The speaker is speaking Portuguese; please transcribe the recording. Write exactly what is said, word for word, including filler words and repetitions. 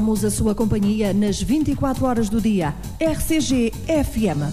A sua companhia nas vinte e quatro horas do dia. R C G F M.